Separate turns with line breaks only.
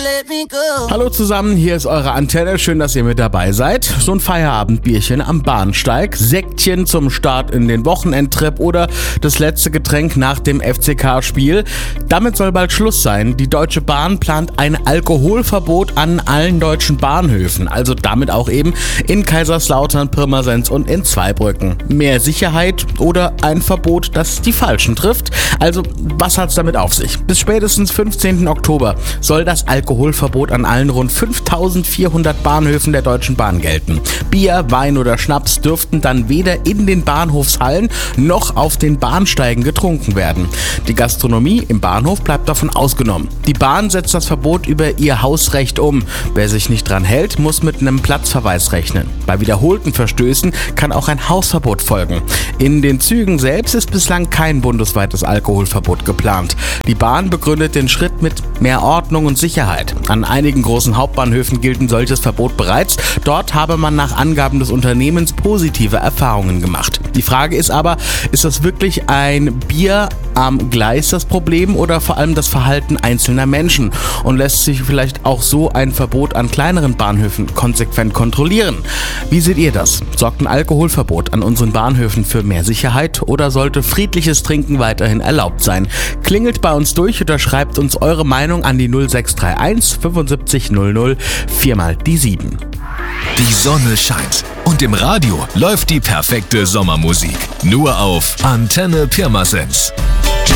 Hallo zusammen, hier ist eure Antenne. Schön, dass ihr mit dabei seid. So ein Feierabendbierchen am Bahnsteig, Sektchen zum Start in den Wochenendtrip oder das letzte Getränk nach dem FCK-Spiel. Damit soll bald Schluss sein. Die Deutsche Bahn plant ein Alkoholverbot an allen deutschen Bahnhöfen. Also damit auch eben in Kaiserslautern, Pirmasens und in Zweibrücken. Mehr Sicherheit oder ein Verbot, das die Falschen trifft? Also, was hat's damit auf sich? Bis spätestens 15. Oktober soll das Alkoholverbot an allen rund 5.400 Bahnhöfen der Deutschen Bahn gelten. Bier, Wein oder Schnaps dürften dann weder in den Bahnhofshallen noch auf den Bahnsteigen getrunken werden. Die Gastronomie im Bahnhof bleibt davon ausgenommen. Die Bahn setzt das Verbot über ihr Hausrecht um. Wer sich nicht dran hält, muss mit einem Platzverweis rechnen. Bei wiederholten Verstößen kann auch ein Hausverbot folgen. In den Zügen selbst ist bislang kein bundesweites Alkoholverbot geplant. Die Bahn begründet den Schritt mit mehr Ordnung und Sicherheit. An einigen großen Hauptbahnhöfen gilt ein solches Verbot bereits. Dort habe man nach Angaben des Unternehmens positive Erfahrungen gemacht. Die Frage ist aber, ist das wirklich ein Bier am Gleis das Problem oder vor allem das Verhalten einzelner Menschen? Und lässt sich vielleicht auch so ein Verbot an kleineren Bahnhöfen konsequent kontrollieren? Wie seht ihr das? Sorgt ein Alkoholverbot an unseren Bahnhöfen für mehr Sicherheit oder sollte friedliches Trinken weiterhin erlaubt sein? Klingelt bei uns durch oder schreibt uns eure Meinung an die 0631 75 00 4 die 7.
Die Sonne scheint und im Radio läuft die perfekte Sommermusik. Nur auf Antenne Pirmasens.